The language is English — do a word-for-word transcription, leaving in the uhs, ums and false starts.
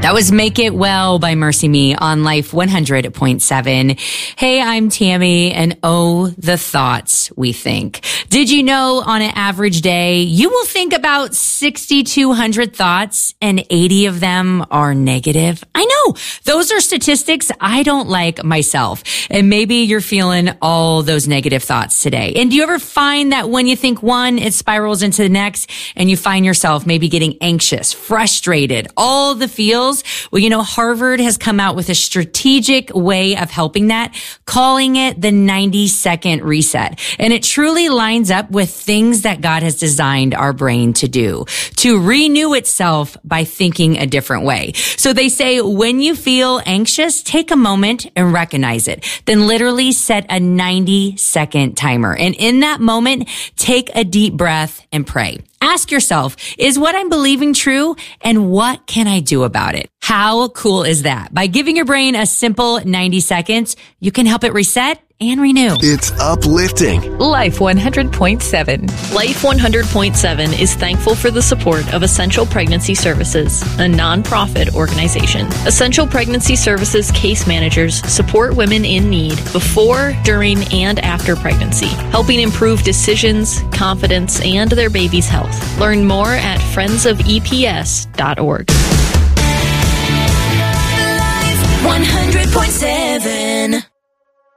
That was Make It Well by Mercy Me on Life one hundred point seven. Hey, I'm Tammy, and oh, the thoughts we think. Did you know on an average day, you will think about six thousand two hundred thoughts and eighty of them are negative? I know. Those are statistics I don't like myself. And maybe you're feeling all those negative thoughts today. And do you ever find that when you think one, it spirals into the next and you find yourself maybe getting anxious, frustrated, all the feels? Well, you know, Harvard has come out with a strategic way of helping that, calling it the ninety second reset. And it truly lines up with things that God has designed our brain to do, to renew itself by thinking a different way. So they say when you feel anxious, take a moment and recognize it. Then literally set a ninety second timer. And in that moment, take a deep breath and pray. Ask yourself, is what I'm believing true? And what can I do about it? How cool is that? By giving your brain a simple ninety seconds, you can help it reset and renew. It's uplifting. Life one hundred point seven. Life one hundred point seven is thankful for the support of Essential Pregnancy Services, a nonprofit organization. Essential Pregnancy Services case managers support women in need before, during, and after pregnancy, helping improve decisions, confidence, and their baby's health. Learn more at friends of E P S dot org. one hundred point seven